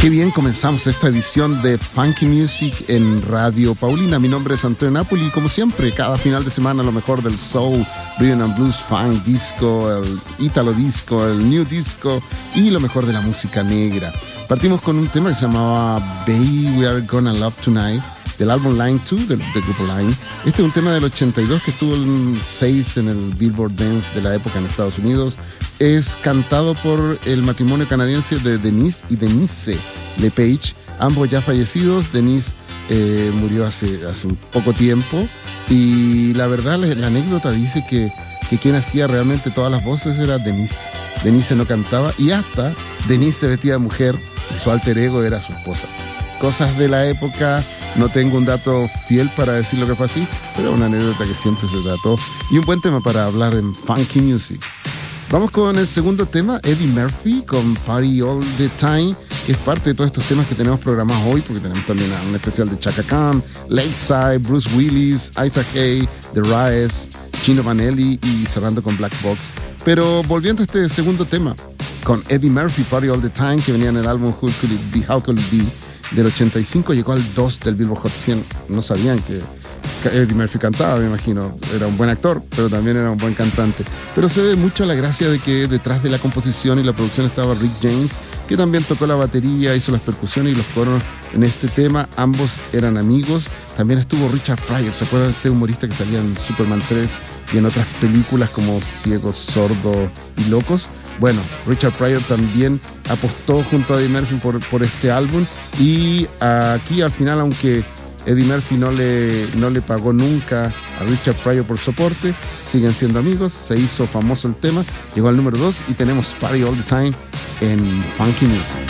Qué bien comenzamos esta edición de Funky Music en Radio Paulina. Mi nombre es Antonio Napoli y como siempre, cada final de semana lo mejor del soul, rhythm and blues, funk, disco, el italo disco, el new disco y lo mejor de la música negra. Partimos con un tema que se llamaba Baby We Are Gonna Love Tonight, del álbum Line 2 del grupo Line. Este es un tema del 82 que estuvo en 6 en el Billboard Dance de la época en Estados Unidos. Es cantado por el matrimonio canadiense de Denise y Denise LePage, ambos ya fallecidos. Denise murió hace un poco tiempo y la verdad la anécdota dice que quien hacía realmente todas las voces era Denise. Denise no cantaba y hasta Denise se vestía de mujer y su alter ego era su esposa. Cosas de la época, no tengo un dato fiel para decir lo que fue así, pero una anécdota que siempre se trató y un buen tema para hablar en Funky Music. Vamos con el segundo tema, Eddie Murphy con Party All The Time, que es parte de todos estos temas que tenemos programados hoy, porque tenemos también un especial de Chaka Khan, Lakeside, Bruce Willis, Isaac Hayes, The Rise, Chino Vanelli y cerrando con Black Box. Pero volviendo a este segundo tema, con Eddie Murphy, Party All The Time, que venía en el álbum How Could It Be, del 85, llegó al 2 del Billboard Hot 100. No sabían que Eddie Murphy cantaba, me imagino. Era un buen actor, pero también era un buen cantante. Pero se ve mucho la gracia de que detrás de la composición y la producción estaba Rick James, que también tocó la batería, hizo las percusiones y los coros en este tema. Ambos eran amigos. También estuvo Richard Pryor, ¿se acuerdan de este humorista que salía en Superman 3 y en otras películas como Ciegos, Sordos y Locos? Bueno, Richard Pryor también apostó junto a Eddie Murphy por este álbum y aquí al final, aunque Eddie Murphy no le pagó nunca a Richard Pryor por soporte, siguen siendo amigos, se hizo famoso el tema, llegó al número 2 y tenemos Party All The Time en Funky Music.